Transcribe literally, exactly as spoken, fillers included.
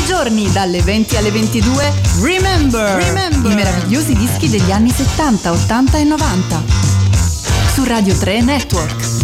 i giorni dalle venti alle ventidue Remember, Remember. I meravigliosi dischi degli anni settanta, ottanta e novanta su Radio tre Network.